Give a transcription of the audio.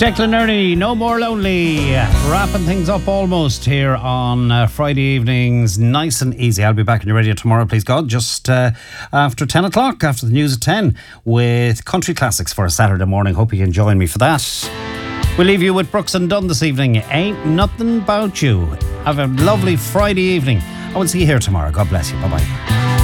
Declan Ernie, No More Lonely. Wrapping things up almost here on Friday evenings. Nice and easy. I'll be back on your radio tomorrow, please God, just after 10 o'clock, after the news at 10, with country classics for a Saturday morning. Hope you can join me for that. We'll leave you with Brooks and Dunn this evening. Ain't Nothing About You. Have a lovely Friday evening. I will see you here tomorrow. God bless you. Bye-bye.